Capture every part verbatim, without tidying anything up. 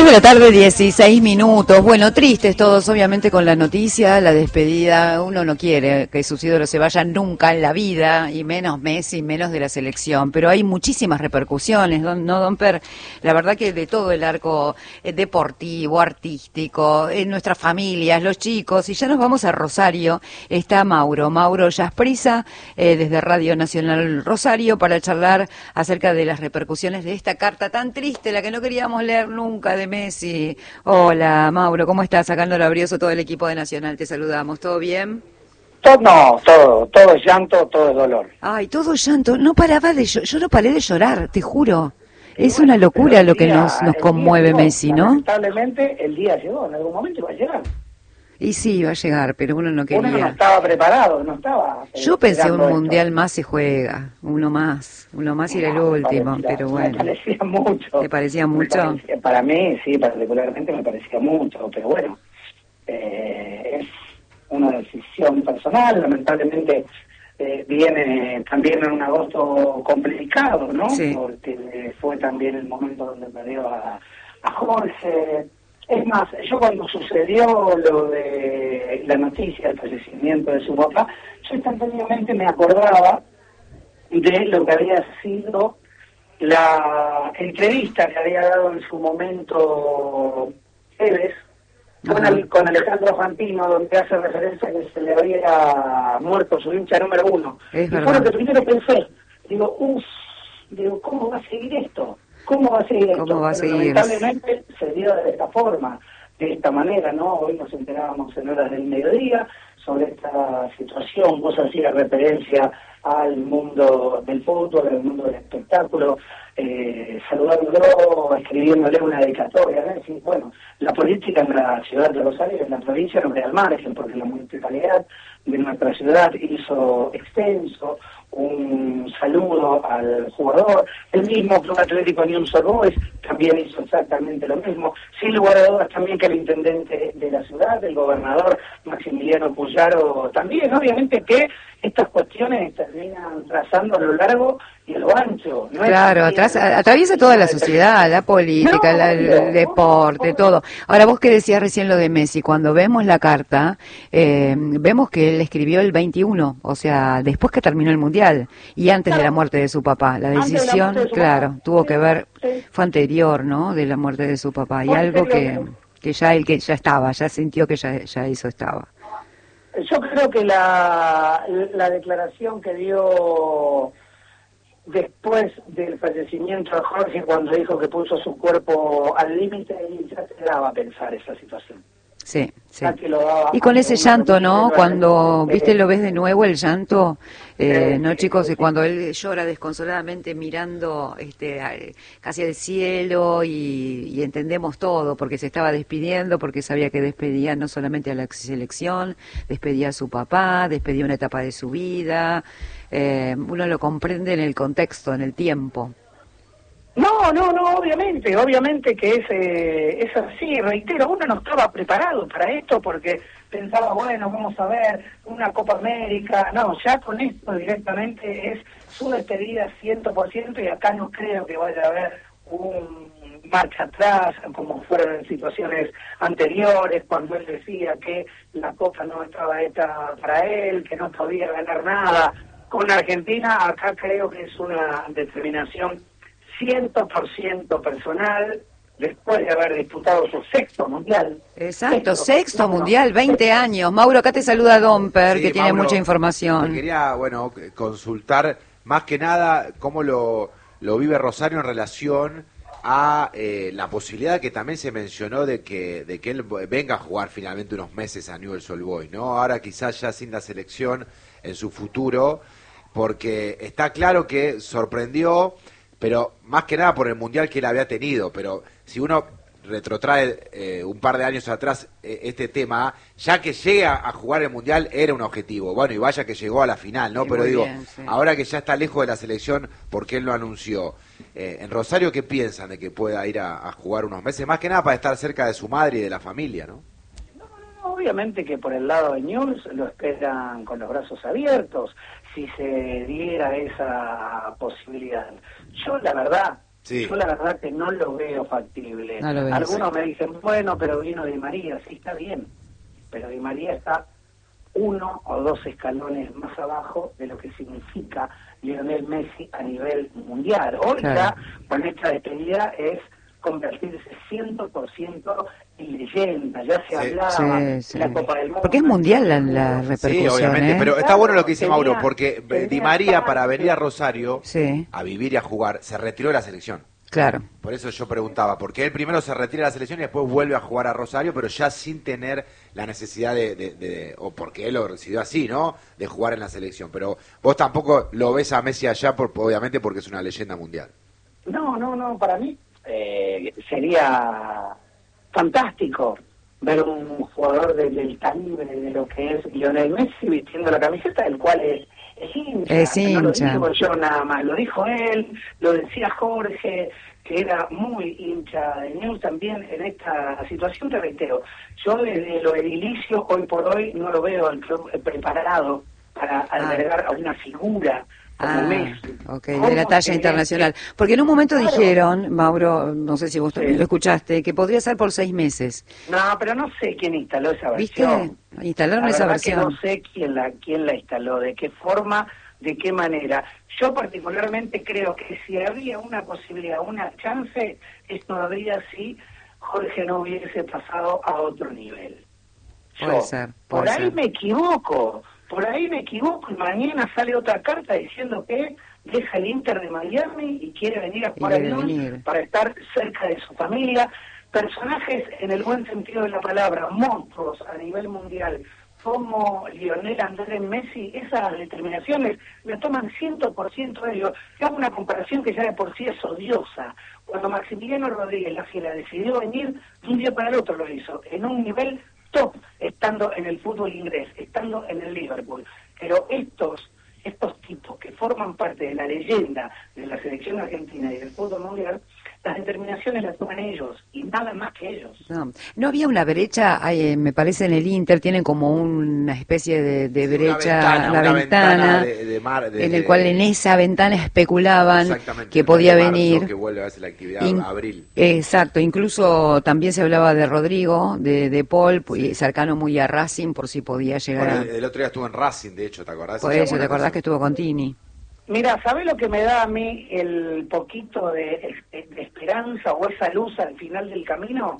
de la tarde, dieciséis minutos. Bueno, tristes todos, obviamente, con la noticia, la despedida. Uno no quiere que sus ídolos se vayan nunca en la vida, y menos Messi, menos de la selección. Pero hay muchísimas repercusiones, don, ¿no, don Per? La verdad que de todo el arco eh, deportivo, artístico, en nuestras familias, los chicos. Y ya nos vamos a Rosario. Está Mauro, Mauro Yasprisa, eh, desde Radio Nacional Rosario, para charlar acerca de las repercusiones de esta carta tan triste, la que no queríamos leer nunca, de Messi. Hola, Mauro, ¿cómo estás? Sacando lo brioso todo el equipo de Nacional, te saludamos. ¿Todo bien? Todo, no, todo, todo es llanto, todo es dolor. Ay, todo llanto. No paraba de llorar, yo no paré de llorar, te juro. Es bueno, una locura lo día, que nos, nos conmueve llegó, Messi, ¿no? Lamentablemente el día llegó, en algún momento iba a llegar. Y sí, iba a llegar, pero uno no quería. Uno no estaba preparado, no estaba. Yo pensé un esto. mundial más se juega, uno más, uno más y era el último, parecía, pero bueno. Me parecía mucho. ¿Te parecía mucho? Parecía, para mí, sí, particularmente me parecía mucho, pero bueno, eh, es una decisión personal, lamentablemente eh, viene también en un agosto complicado, ¿no? Sí. Porque fue también el momento donde perdió a, a Jorge. Es más, yo cuando sucedió lo de la noticia del fallecimiento de su papá, yo instantáneamente me acordaba de lo que había sido la entrevista que había dado en su momento Tevez con, el, con Alejandro Fantino, donde hace referencia a que se le había muerto su hincha número uno. Es y verdad. fue lo que primero pensé. Digo, uff, digo, ¿cómo va a seguir esto? ¿Cómo va a seguir esto? ¿Cómo va a Pero seguir? lamentablemente se dio de esta forma, de esta manera, ¿no? Hoy nos enterábamos en horas del mediodía sobre esta situación. Vos hacías referencia al mundo del fútbol, al mundo del espectáculo, eh, saludándolo, escribiéndole una dedicatoria, ¿no? Decir, bueno, la política en la ciudad de Rosario, en la provincia, no queda al margen, porque la municipalidad de nuestra ciudad hizo extenso un saludo al jugador. El mismo Club Atlético Newell's Old Boys también hizo exactamente lo mismo. Sin lugar a dudas también que el intendente de la ciudad, el gobernador Maximiliano Puyaro también. Obviamente que estas cuestiones terminan trazando a lo largo y a lo ancho. ¿No? Claro, atrás, atraviesa toda la sociedad, la política, no, la, el, el deporte, todo. Ahora, vos que decías recién lo de Messi, cuando vemos la carta, eh, vemos que él escribió el veintiuno, o sea, después que terminó el Mundial y antes claro. de la muerte de su papá. La decisión, de claro, papá. tuvo sí, que ver, sí. fue anterior, ¿no?, de la muerte de su papá, y algo que, que ya él que ya estaba, ya sintió que ya, ya eso estaba. Yo creo que la, la declaración que dio después del fallecimiento de Jorge, cuando dijo que puso su cuerpo al límite, ya te daba a pensar esa situación. Sí, sí. Y con ese llanto, ¿no? Cuando, viste, lo ves de nuevo el llanto, eh, ¿no, chicos? Y cuando él llora desconsoladamente mirando este casi al cielo y, y entendemos todo, porque se estaba despidiendo, porque sabía que despedía no solamente a la selección, despedía a su papá, despedía una etapa de su vida, eh, uno lo comprende en el contexto, en el tiempo. No, no, no, obviamente, obviamente que es, eh, es así, reitero, uno no estaba preparado para esto porque pensaba, bueno, vamos a ver una Copa América, no, ya con esto directamente es su despedida cien por ciento y acá no creo que vaya a haber un marcha atrás, como fueron en situaciones anteriores, cuando él decía que la Copa no estaba hecha para él, que no podía ganar nada. Con Argentina, acá creo que es una determinación cien por ciento personal, después de haber disputado su sexto mundial. Exacto, sexto, sexto mundial, veinte años. Mauro, acá te saluda Don Per, sí, que tiene Mauro, mucha información. Quería, bueno, consultar más que nada cómo lo, lo vive Rosario en relación a eh, la posibilidad que también se mencionó de que de que él venga a jugar finalmente unos meses a Newell's Old Boys, ¿no? Ahora quizás ya sin la selección en su futuro, porque está claro que sorprendió, pero más que nada por el mundial que él había tenido. Pero si uno retrotrae eh, un par de años atrás eh, este tema, ya que llega a jugar el mundial era un objetivo. Bueno, y vaya que llegó a la final, ¿no? Sí, pero digo, bien, sí. Ahora que ya está lejos de la selección, porque él lo anunció. Eh, en Rosario, ¿qué piensan de que pueda ir a, a jugar unos meses? Más que nada para estar cerca de su madre y de la familia, ¿no? No, no, no, obviamente que por el lado de Newell's lo esperan con los brazos abiertos, si se diera esa posibilidad. Yo, la verdad, Sí. Yo la verdad que no lo veo factible. No lo veo, Algunos sí. me dicen, bueno, pero vino Di María, sí está bien, pero Di María está uno o dos escalones más abajo de lo que significa Lionel Messi a nivel mundial. Hoy Claro. ya con esta despedida es convertirse cien por ciento en leyenda, ya se Sí, hablaba sí, sí. de la Copa del Mundo. Porque es mundial la, la repercusión, Sí, obviamente, ¿eh? pero está Claro, bueno lo que dice tenía- Mauro, porque tenía Di María para parte- venir a Rosario Sí. a vivir y a jugar se retiró de la selección. Claro. Por eso yo preguntaba, porque él primero se retira de la selección y después vuelve a jugar a Rosario, pero ya sin tener la necesidad de, de- de- o porque él lo decidió así, ¿no? De jugar en la selección. Pero vos tampoco lo ves a Messi allá, por, obviamente porque es una leyenda mundial. No, no, no, para mí eh, sería fantástico ver un jugador del, del calibre de lo que es Lionel Messi vistiendo la camiseta, del cual es, es hincha. Es No lo hincha. digo yo nada más, lo dijo él, lo decía Jorge, que era muy hincha de News también en esta situación. Te reitero, yo desde lo edilicio hoy por hoy no lo veo al club preparado para albergar a una figura como Ah, Messi. ok, de ¿Cómo la talla tenés internacional. que- Porque en un momento Claro. dijeron, Mauro, no sé si vos también Sí. lo escuchaste, que podría ser por seis meses. No, pero no sé quién instaló esa ¿Viste? versión. Instalaron La esa verdad que versión. no sé quién la quién la instaló, de qué forma, de qué manera. Yo particularmente creo que si había una posibilidad, una chance, es todavía si Jorge no hubiese pasado a otro nivel. Yo, Puede ser, puede por ahí ser. me equivoco, por ahí me equivoco y mañana sale otra carta diciendo que deja el Inter de Miami y quiere venir a jugar Y al quiere Lyon venir. para estar cerca de su familia. Personajes en el buen sentido de la palabra, monstruos a nivel mundial, como Lionel Andrés Messi, esas determinaciones las toman cien por ciento de ellos. Yo hago una comparación que ya de por sí es odiosa. Cuando Maximiliano Rodríguez la Fiera decidió venir, de un día para el otro lo hizo, en un nivel top, estando en el fútbol inglés, estando en el Liverpool. Pero estos estos tipos que forman parte de la leyenda de la selección argentina y del fútbol mundial, las determinaciones las toman ellos y nada más que ellos. No, no había una brecha, hay, me parece en el Inter tienen como una especie de, de Sí, una brecha, ventana, la una ventana, ventana de- de mar- de- en el cual en esa ventana especulaban Exactamente, que en podía marzo, venir. que vuelve a hacer la actividad In- abril. Exacto, incluso también se hablaba de Rodrigo, de, de Paul, y cercano muy a Racing por si podía llegar Bueno, a... el, el otro día estuvo en Racing, de hecho, ¿te acordás? Por Se eso, llamó ¿te la acordás que atención. estuvo con Tini? Mira, ¿sabés lo que me da a mí el poquito de, de esperanza o esa luz al final del camino?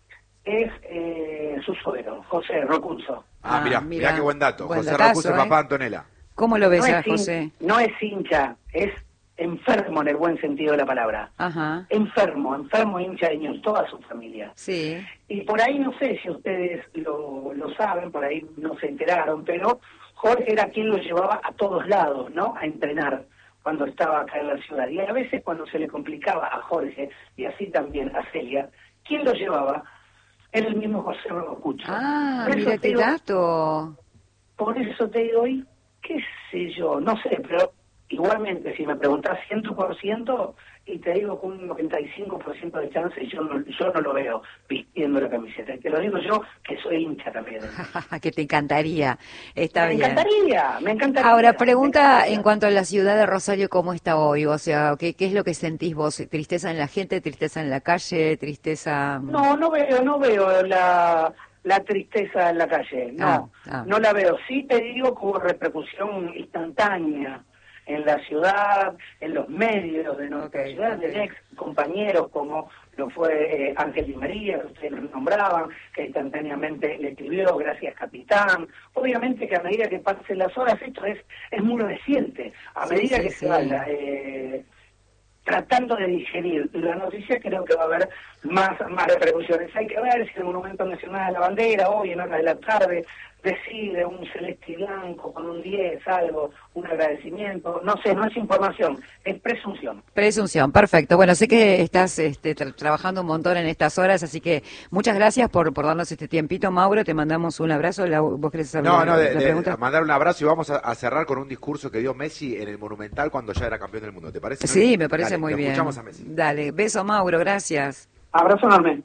Es eh, su suegro, José Rocuzzo. Ah, Ah, mirá, mirá. mirá qué buen dato. Buen José datazo, Rocuzzo, ¿eh? papá Antonella. ¿Cómo lo ves No a es, hin- José? no es hincha, es enfermo en el buen sentido de la palabra. Ajá, Enfermo, enfermo hincha de Ñuñoa, toda su familia. sí. Y por ahí no sé si ustedes lo, lo saben, por ahí no se enteraron, pero Jorge era quien lo llevaba a todos lados, ¿no? A entrenar cuando estaba acá en la ciudad. Y a veces cuando se le complicaba a Jorge, y así también a Celia, ¿quién lo llevaba? Era el mismo José Rocucho. Ah, Por eso mira te qué digo- dato. Por eso te digo, y qué sé yo, no sé, pero igualmente si me preguntás cien por ciento y te digo con un noventa y cinco por ciento de chance, yo no, yo no lo veo vistiendo la camiseta. Y te lo digo yo, que soy hincha también. Que te encantaría. Está me bien. encantaría, me encantaría. Ahora, me pregunta encantaría. en cuanto a la ciudad de Rosario, ¿cómo está hoy? O sea, ¿qué, qué es lo que sentís vos? ¿Tristeza en la gente, tristeza en la calle, tristeza...? No, no veo, no veo la, la tristeza en la calle, no, Ah, ah. no la veo. Sí te digo que hubo repercusión instantánea en la ciudad, en los medios de nuestra Ok, ciudad, ok. de ex compañeros como lo fue eh, Ángel Di María, que ustedes lo nombraban, que instantáneamente le escribió, gracias capitán. Obviamente que a medida que pasen las horas, esto es, es muy reciente, a Sí, medida sí, que sí. se vaya eh, tratando de digerir la noticia, creo que va a haber más, más repercusiones. Hay que ver si el Monumento Nacional de la Bandera, hoy en horas de la tarde, decide un celeste y blanco con un diez, algo, un agradecimiento. No sé, no es información, es presunción. Presunción, perfecto. Bueno, sé que estás este, tra- trabajando un montón en estas horas, así que muchas gracias por, por darnos este tiempito, Mauro. Te mandamos un abrazo. La- ¿Vos querés hacer No, la, no, de, la de- pregunta? mandar un abrazo y vamos a, a cerrar con un discurso que dio Messi en el Monumental cuando ya era campeón del mundo. ¿Te parece? Sí, Noli? me parece Dale, muy lo bien. Escuchamos a Messi. Dale, beso, Mauro, gracias. Abrazo enorme.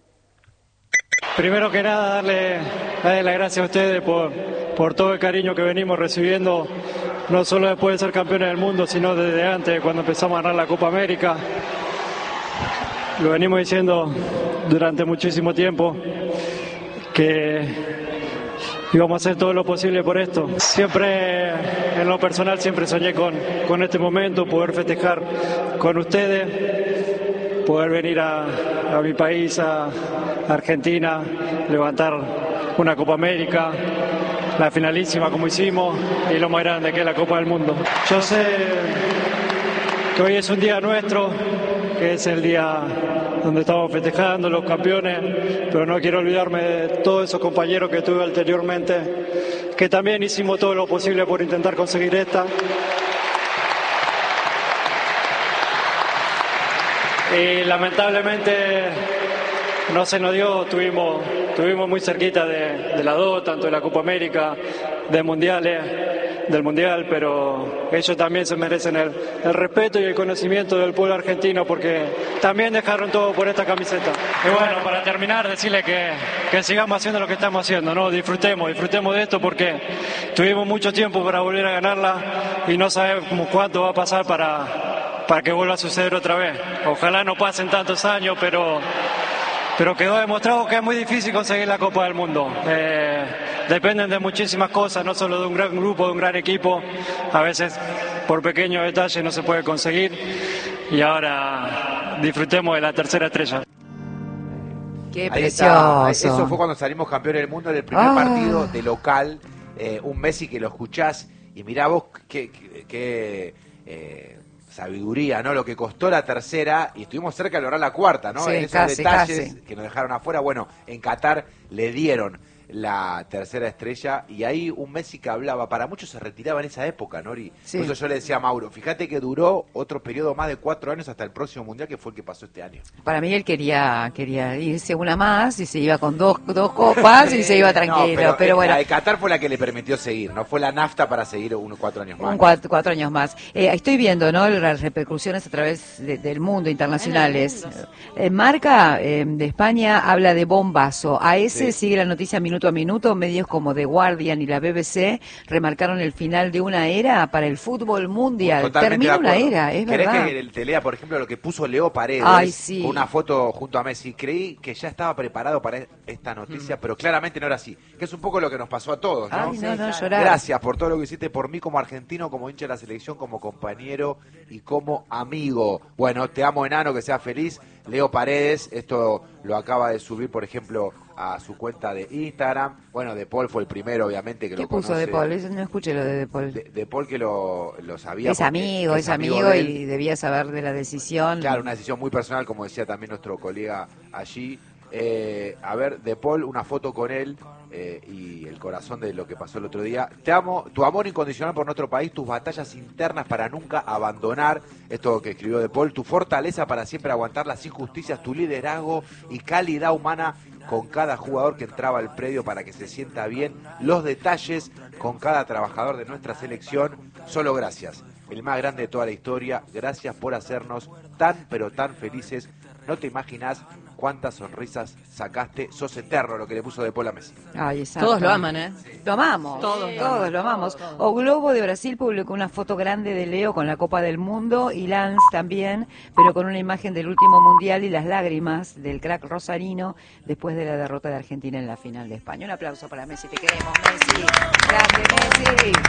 Primero que nada, darle, darle las gracias a ustedes por, por todo el cariño que venimos recibiendo, no solo después de ser campeones del mundo, sino desde antes, cuando empezamos a ganar la Copa América. lo venimos diciendo durante muchísimo tiempo, que íbamos a hacer todo lo posible por esto. Siempre, en lo personal, siempre soñé con, con este momento, poder festejar con ustedes, poder venir a, a mi país, a Argentina, levantar una Copa América, la finalísima como hicimos, y lo más grande que es la Copa del Mundo. Yo sé que hoy es un día nuestro, que es el día donde estamos festejando los campeones, pero no quiero olvidarme de todos esos compañeros que tuve anteriormente, que también hicimos todo lo posible por intentar conseguir esta. Y lamentablemente no se nos dio, tuvimos, tuvimos muy cerquita de, de las dos, tanto de la Copa América, de mundiales, del Mundial, pero ellos también se merecen el, el respeto y el conocimiento del pueblo argentino, porque también dejaron todo por esta camiseta. Y bueno, para terminar, decirle que, que sigamos haciendo lo que estamos haciendo, ¿no? Disfrutemos, disfrutemos de esto, porque tuvimos mucho tiempo para volver a ganarla y no sabemos cuánto va a pasar para, para que vuelva a suceder otra vez. Ojalá no pasen tantos años, pero... pero quedó demostrado que es muy difícil conseguir la Copa del Mundo. Eh, dependen de muchísimas cosas, no solo de un gran grupo, de un gran equipo. A veces, por pequeños detalles, no se puede conseguir. Y ahora disfrutemos de la tercera estrella. Qué Ahí precioso. está. Eso fue cuando salimos campeones del mundo en el primer Ah. partido de local. Eh, un Messi que lo escuchás y mirá vos qué, qué, qué, eh, sabiduría, ¿no? Lo que costó la tercera, y estuvimos cerca de lograr la cuarta, ¿no? Sí, en esos casi, detalles casi. que nos dejaron afuera. Bueno, en Qatar le dieron la tercera estrella, y ahí un Messi que hablaba, para muchos se retiraba en esa época, Nori. Sí. Por eso yo le decía a Mauro, fíjate que duró otro periodo más de cuatro años hasta el próximo Mundial, que fue el que pasó este año. Para mí él quería quería irse una más y se iba con dos, dos copas y se iba tranquilo. No, pero, pero eh, bueno, la de Qatar fue la que le permitió seguir, no fue la nafta para seguir unos cuatro años más. un cuatro, cuatro años más. Eh, estoy viendo, ¿no? Las repercusiones a través de- del mundo, internacionales. Eh, Marca eh, de España habla de bombazo. A ese Sí. sigue la noticia minuto a minuto. Medios como The Guardian y la B B C remarcaron el final de una era para el fútbol mundial. Totalmente Termina de una acuerdo. era, es ¿Querés verdad. que te lea, por ejemplo, lo que puso Leo Paredes? Ay, sí. Con una foto junto a Messi. Creí que ya estaba preparado para esta noticia, pero claramente no era así. Que es un poco lo que nos pasó a todos, ¿no? Ay, no, no, llorar. Gracias por todo lo que hiciste por mí como argentino, como hincha de la selección, como compañero y como amigo. Bueno, te amo, enano, que seas feliz. Leo Paredes, esto lo acaba de subir, por ejemplo, a su cuenta de Instagram. Bueno, De Paul fue el primero, obviamente, que ¿Qué lo puso conoce. De Paul? Eso no escuché lo de De Paul. De, De Paul que lo, lo sabía. Es porque amigo, es amigo de él. y debía saber de la decisión. Claro, una decisión muy personal, como decía también nuestro colega allí. Eh, a ver, De Paul, una foto con él eh, y el corazón de lo que pasó el otro día. Te amo, tu amor incondicional por nuestro país, tus batallas internas para nunca abandonar, esto que escribió De Paul, tu fortaleza para siempre aguantar las injusticias, tu liderazgo y calidad humana con cada jugador que entraba al predio para que se sienta bien, los detalles con cada trabajador de nuestra selección, solo gracias. El más grande de toda la historia, gracias por hacernos tan pero tan felices. No te imaginas cuántas sonrisas sacaste, sos eterno, lo que le puso De Paul a Messi. Ay, exacto. Todos lo aman, ¿eh? Lo amamos, Todos lo todos aman. lo amamos. O Globo de Brasil publicó una foto grande de Leo con la Copa del Mundo y Lance también, pero con una imagen del último mundial y las lágrimas del crack rosarino después de la derrota de Argentina en la final de España. Un aplauso para Messi, te queremos, Messi. Grande, Messi.